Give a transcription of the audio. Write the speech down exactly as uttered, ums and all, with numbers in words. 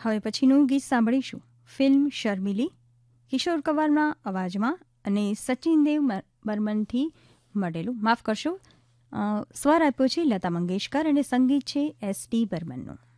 હવે પછીનું ગીત સાંભળીશું ફિલ્મ શર્મિલી, કિશોર કવારના અવાજમાં અને સચિન દેવ બર્મનથી મળેલું. માફ કરશો, સ્વર આપ્યો છે લતા મંગેશકર અને સંગીત છે એસ ટી બર્મનનું.